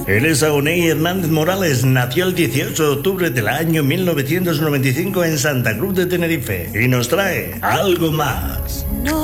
Elisa Unei Hernández Morales nació el 18 de octubre del año 1995 en Santa Cruz de Tenerife y nos trae Algo Más. No